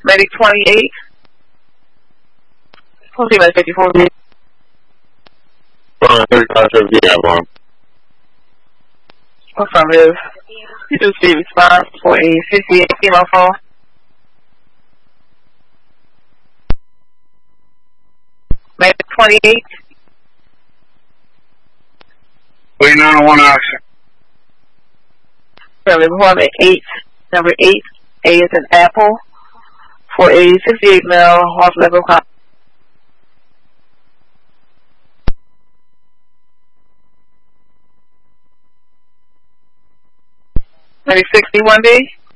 Medic 28. Pussy Medic 54. 3550 Avalon. Affirmative. You do see response for a 58 female phone. Medic 28. Waiting on one action. Affirmative. 8. Number 8. A is an apple. For a 68 male off level cop. Medic 61D.